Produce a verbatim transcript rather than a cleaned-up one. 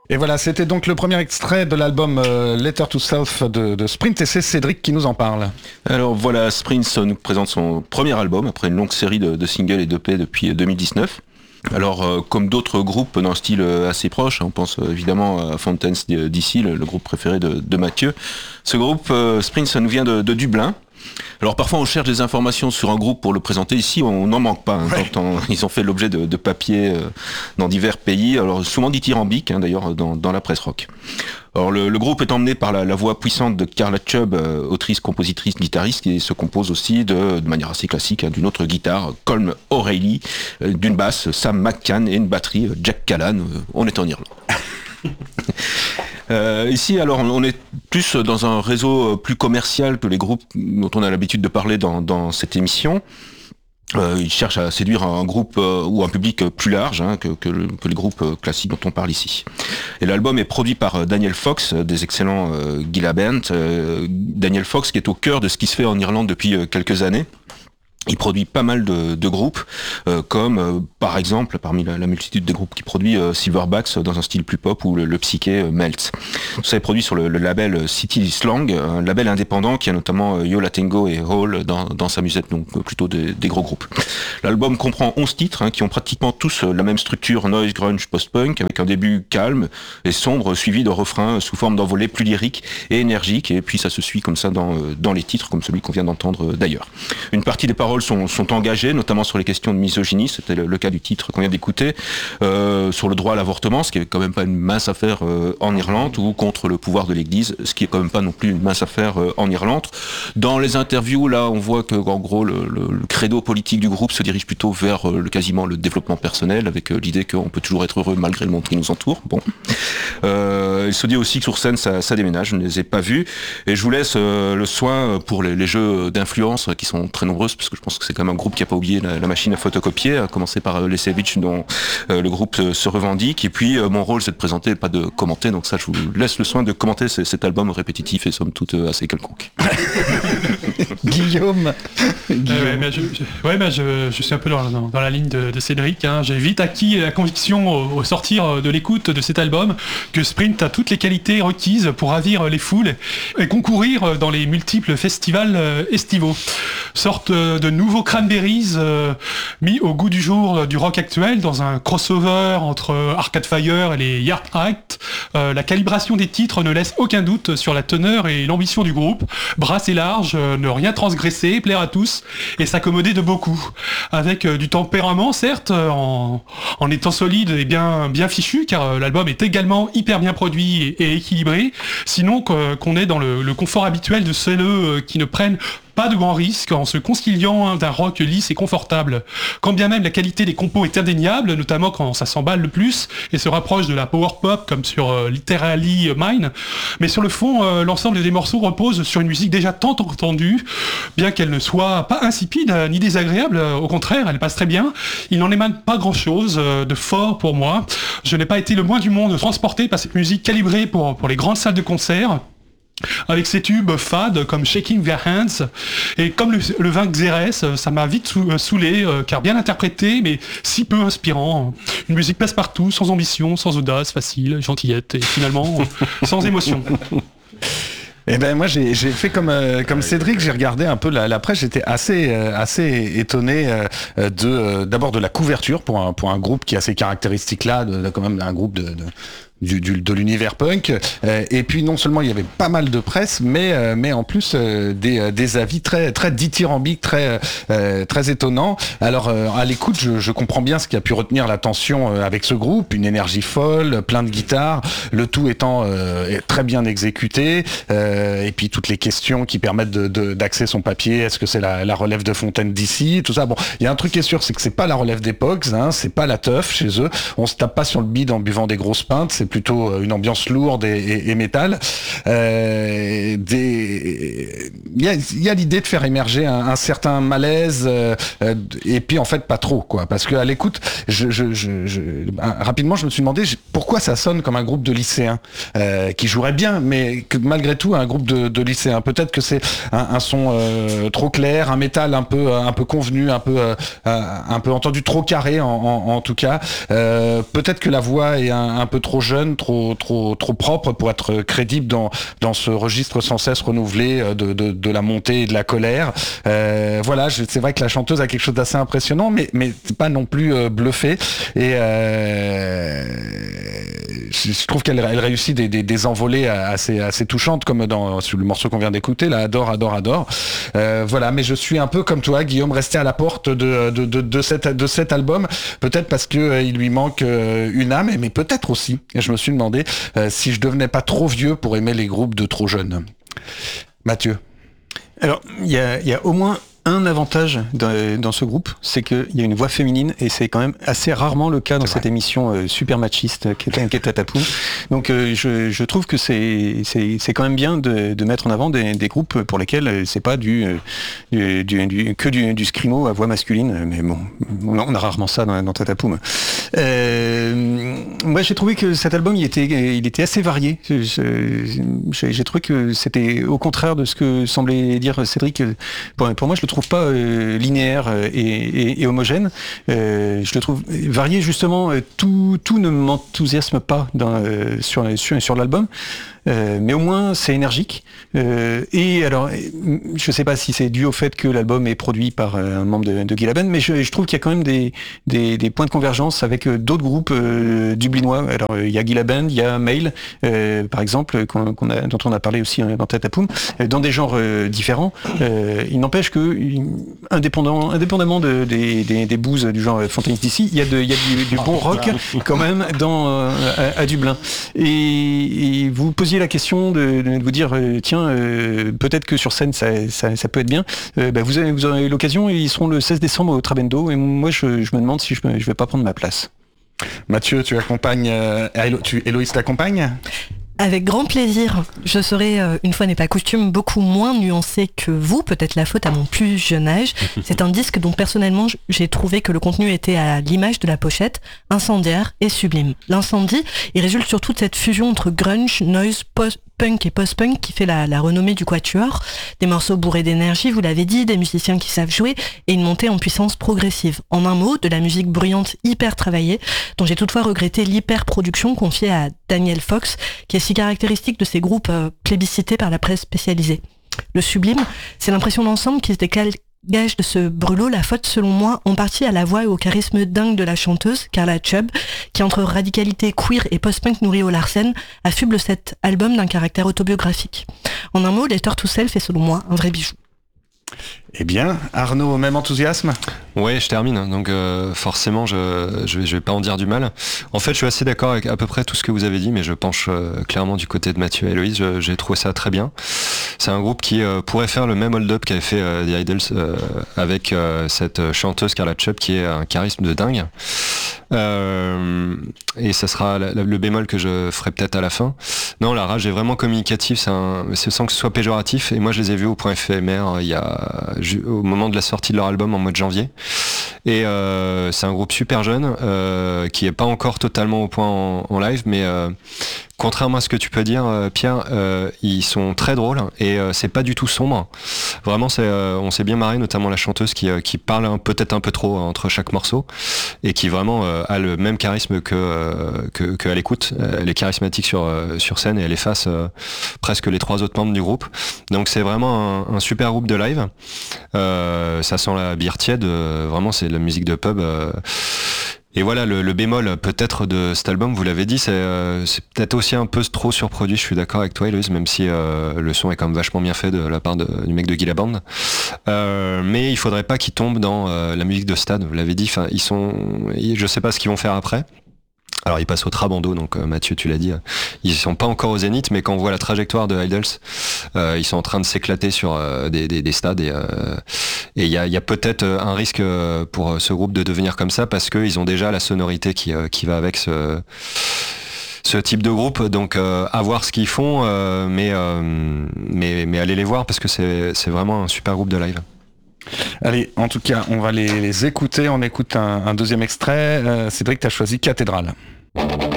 Et voilà, c'était donc le premier extrait de l'album euh, Letter to Self de, de Sprint, et c'est Cédric qui nous en parle. Alors voilà, Sprint nous présente son premier album après une longue série de, de singles et d'E P depuis deux mille dix-neuf. Alors euh, comme d'autres groupes d'un style assez proche, on pense euh, évidemment à Fountains D C, le, le groupe préféré de, de Mathieu. Ce groupe euh, Sprint, ça nous vient de, de Dublin. Alors parfois on cherche des informations sur un groupe pour le présenter, ici on n'en manque pas, hein, ouais. Quand on, ils ont fait l'objet de, de papiers euh, dans divers pays, alors souvent dithyrambiques hein, d'ailleurs dans, dans la presse rock. Alors le, le groupe est emmené par la, la voix puissante de Carla Chubb, euh, autrice, compositrice, guitariste, qui se compose aussi de, de manière assez classique hein, d'une autre guitare, Colm O'Reilly, euh, d'une basse, Sam McCann, et une batterie, euh, Jack Callan. Euh, on est en Irlande. Euh, ici, alors, on est plus dans un réseau plus commercial que les groupes dont on a l'habitude de parler dans, dans cette émission. Euh, ils cherchent à séduire un groupe euh, ou un public plus large hein, que, que, le, que les groupes classiques dont on parle ici. Et l'album est produit par Daniel Fox, des excellents euh, Gila Band. Euh, Daniel Fox qui est au cœur de ce qui se fait en Irlande depuis euh, quelques années. Il produit pas mal de, de groupes, euh, comme euh, par exemple, parmi la, la multitude de groupes qu'il produit, euh, Silverbacks dans un style plus pop ou le, le psyché euh, Melt. Tout ça est produit sur le, le label City Slang, un label indépendant qui a notamment euh, Yo La Tengo et Hall dans, dans sa musette, donc euh, plutôt des, des gros groupes. L'album comprend onze titres hein, qui ont pratiquement tous euh, la même structure noise, grunge, post-punk, avec un début calme et sombre, suivi de refrains euh, sous forme d'envolées plus lyriques et énergiques, et puis ça se suit comme ça dans, euh, dans les titres, comme celui qu'on vient d'entendre euh, d'ailleurs. Une partie des paroles Sont, sont engagés, notamment sur les questions de misogynie, c'était le, le cas du titre qu'on vient d'écouter, euh, sur le droit à l'avortement, ce qui est quand même pas une mince affaire euh, en Irlande, ou contre le pouvoir de l'Église, ce qui est quand même pas non plus une mince affaire euh, en Irlande. Dans les interviews, là, on voit que en gros le, le, le credo politique du groupe se dirige plutôt vers euh, le, quasiment le développement personnel, avec euh, l'idée qu'on peut toujours être heureux malgré le monde qui nous entoure. Bon, euh, il se dit aussi que sur scène ça, ça déménage. Je ne les ai pas vus, et je vous laisse euh, le soin pour les, les jeux d'influence qui sont très nombreuses, parce que je pense que c'est quand même un groupe qui n'a pas oublié la, la machine à photocopier, à commencer par euh, les Savage dont euh, le groupe euh, se revendique. Et puis euh, mon rôle c'est de présenter, pas de commenter, donc ça je vous laisse le soin de commenter c- cet album répétitif et somme toute euh, assez quelconque. Guillaume, Guillaume. Euh, ouais, mais je, je, ouais, mais je, je suis un peu dans, dans, dans la ligne de, de Cédric. Hein. J'ai vite acquis la conviction au, au sortir de l'écoute de cet album que Sprint a toutes les qualités requises pour ravir les foules et concourir dans les multiples festivals euh, estivaux. Sorte de nouveaux Cranberries euh, mis au goût du jour euh, du rock actuel dans un crossover entre euh, Arcade Fire et les Yard Act. Euh, la calibration des titres ne laisse aucun doute sur la teneur et l'ambition du groupe. Brasser large, euh, ne rien transgresser, plaire à tous et s'accommoder de beaucoup. Avec euh, du tempérament certes, euh, en, en étant solide et bien, bien fichu, car euh, l'album est également hyper bien produit et, et équilibré. Sinon euh, qu'on est dans le, le confort habituel de ceux euh, qui ne prennent pas de grands risques en se conciliant d'un rock lisse et confortable. Quand bien même la qualité des compos est indéniable, notamment quand ça s'emballe le plus et se rapproche de la power pop comme sur euh, Literally Mine, mais sur le fond, euh, l'ensemble des morceaux repose sur une musique déjà tant entendue, bien qu'elle ne soit pas insipide euh, ni désagréable, euh, au contraire, elle passe très bien. Il n'en émane pas grand-chose euh, de fort pour moi. Je n'ai pas été le moins du monde transporté par cette musique calibrée pour, pour les grandes salles de concert, avec ses tubes fades comme Shaking Their Hands, et comme le, le vin Xérès, ça m'a vite sou, saoulé, euh, car bien interprété, mais si peu inspirant. Une musique passe-partout, sans ambition, sans audace, facile, gentillette, et finalement, sans émotion. Eh ben moi j'ai, j'ai fait comme euh, comme Cédric, j'ai regardé un peu la, la presse, j'étais assez euh, assez étonné euh, de euh, d'abord de la couverture pour un pour un groupe qui a ces caractéristiques là, de, de quand même un groupe de, de Du, du, de l'univers punk, euh, et puis non seulement il y avait pas mal de presse, mais euh, mais en plus euh, des des avis très très dithyrambiques, très euh, très étonnants. Alors euh, à l'écoute, je, je comprends bien ce qui a pu retenir l'attention euh, avec ce groupe, une énergie folle, plein de guitares, le tout étant euh, très bien exécuté, euh, et puis toutes les questions qui permettent de, de d'axer son papier. Est-ce que c'est la, la relève de Fontaine D C, tout ça. Bon, il y a un truc qui est sûr, c'est que c'est pas la relève des Pogs, hein, c'est pas la teuf chez eux. On se tape pas sur le bide en buvant des grosses pintes, c'est plutôt une ambiance lourde et, et, et métal. Euh, des... Il y a, il y a l'idée de faire émerger un, un certain malaise, euh, et puis en fait pas trop, quoi. Parce qu'à l'écoute, je, je, je, je, rapidement, je me suis demandé pourquoi ça sonne comme un groupe de lycéens euh, qui jouerait bien, mais que malgré tout un groupe de, de lycéens. Peut-être que c'est un, un son euh, trop clair, un métal un peu, un peu convenu, un peu, euh, un peu entendu, trop carré en, en, en tout cas. Euh, peut-être que la voix est un, un peu trop jeune. jeune, trop trop trop propre pour être crédible dans dans ce registre sans cesse renouvelé de de, de la montée et de la colère. Euh, voilà, je, c'est vrai que la chanteuse a quelque chose d'assez impressionnant, mais mais c'est pas non plus euh, bluffé. Et euh, je, je trouve qu'elle elle réussit des, des des envolées assez assez touchantes, comme dans sur le morceau qu'on vient d'écouter, là, adore adore adore. Euh, voilà, mais je suis un peu comme toi, Guillaume, resté à la porte de de de, de cet de cet album, peut-être parce que euh, il lui manque euh, une âme, mais peut-être aussi. Et je me suis demandé euh, si je devenais pas trop vieux pour aimer les groupes de trop jeunes. Mathieu. Alors, il y a, y a au moins un avantage dans, dans ce groupe, c'est qu'il y a une voix féminine, et c'est quand même assez rarement le cas dans c'est cette vrai. émission euh, super machiste qui est, qui est Tatapoum. Donc euh, je, je trouve que c'est, c'est, c'est quand même bien de, de mettre en avant des, des groupes pour lesquels c'est pas du, du, du, du que du, du scrimo à voix masculine, mais bon, on a rarement ça dans, dans Tatapoum. Euh, moi j'ai trouvé que cet album il était, il était assez varié. J'ai, j'ai trouvé que c'était au contraire de ce que semblait dire Cédric. Pour, pour moi je le trouve pas euh, linéaire et, et, et homogène. Euh, je le trouve varié justement. Tout, tout ne m'enthousiasme pas dans, euh, sur, sur, sur l'album. Euh, mais au moins c'est énergique. Euh, et alors, je sais pas si c'est dû au fait que l'album est produit par un membre de, de Guy Laban, mais je, je trouve qu'il y a quand même des, des, des points de convergence avec d'autres groupes euh, dublinois. Alors il y a Guy Laban, il y a Mail, euh, par exemple, qu'on, qu'on a, dont on a parlé aussi dans Tatapoum, dans des genres euh, différents. Euh, il n'empêche que, indépendant, indépendamment de, des, des, des bouses du genre Fontaines d'ici, il y a, de, il y a du, du bon rock quand même dans, euh, à, à Dublin. Et, et vous posiez la question de, de vous dire euh, tiens euh, peut-être que sur scène ça, ça, ça peut être bien. Euh, bah, vous avez vous aurez l'occasion, ils seront le seize décembre au Trabendo, et moi je, je me demande si je, je vais pas prendre ma place. Mathieu, tu accompagnes euh, Hélo- tu, Héloïse t'accompagne? Avec grand plaisir. Je serai, euh, une fois n'est pas coutume, beaucoup moins nuancée que vous, peut-être la faute à mon plus jeune âge. C'est un disque dont personnellement j'ai trouvé que le contenu était à l'image de la pochette, incendiaire et sublime. L'incendie, il résulte surtout de cette fusion entre grunge, noise, post punk et post-punk qui fait la, la renommée du Quatuor, des morceaux bourrés d'énergie, vous l'avez dit, des musiciens qui savent jouer et une montée en puissance progressive. En un mot, de la musique bruyante hyper travaillée, dont j'ai toutefois regretté l'hyper-production confiée à Daniel Fox, qui est si caractéristique de ces groupes euh, plébiscités par la presse spécialisée. Le sublime, c'est l'impression d'ensemble qui se décale gage de ce brûlot, la faute selon moi en partie à la voix et au charisme dingue de la chanteuse Carla Chubb, qui entre radicalité queer et post-punk nourri au Larsen affuble cet album d'un caractère autobiographique. En un mot, Letter to Self est selon moi un vrai bijou. Eh bien, Arnaud, même enthousiasme? Ouais, je termine. Donc euh, forcément, je, je, vais, je vais pas en dire du mal. En fait, je suis assez d'accord avec à peu près tout ce que vous avez dit, mais je penche euh, clairement du côté de Mathieu et Héloïse. Je, j'ai trouvé ça très bien. C'est un groupe qui euh, pourrait faire le même hold-up qu'avait fait euh, The Idols euh, avec euh, cette chanteuse Carla Chubb qui est un charisme de dingue. Euh, et ça sera la, la, le bémol que je ferai peut-être à la fin. Non, la rage est vraiment communicative, c'est, un, c'est sans que ce soit péjoratif. Et moi, je les ai vus au point éphémère il y a au moment de la sortie de leur album en mois de janvier. Et euh, c'est un groupe super jeune euh, qui est pas encore totalement au point en, en live, mais euh, contrairement à ce que tu peux dire, euh, Pierre, euh, ils sont très drôles et euh, c'est pas du tout sombre. Vraiment, c'est, euh, on s'est bien marré, notamment la chanteuse qui, euh, qui parle un, peut-être un peu trop entre chaque morceau et qui vraiment euh, a le même charisme que, euh, que, que à l'écoute. Elle est charismatique sur, euh, sur scène et elle efface euh, presque les trois autres membres du groupe. Donc c'est vraiment un, un super groupe de live. Euh, ça sent la bière tiède. Euh, vraiment, c'est de la musique de pub. Euh, Et voilà, le, le bémol peut-être de cet album, vous l'avez dit, c'est, euh, c'est peut-être aussi un peu trop surproduit, je suis d'accord avec toi Héloïse, même si euh, le son est quand même vachement bien fait de la part de, du mec de Guy Laban. Euh, mais il faudrait pas qu'ils tombent dans euh, la musique de stade, vous l'avez dit, enfin, ils sont, je sais pas ce qu'ils vont faire après. Alors ils passent au Trabando, donc euh, Mathieu tu l'as dit, euh, ils sont pas encore au Zénith, mais quand on voit la trajectoire de Idols, euh, ils sont en train de s'éclater sur euh, des, des, des stades et euh, et il y a, y a peut-être un risque euh, pour ce groupe de devenir comme ça parce qu'ils ont déjà la sonorité qui, euh, qui va avec ce ce type de groupe, donc euh, à voir ce qu'ils font, euh, mais, euh, mais mais allez les voir parce que c'est c'est vraiment un super groupe de live. Allez, en tout cas, on va les, les écouter. On écoute un, un deuxième extrait. Euh, Cédric, tu as choisi Cathédrale.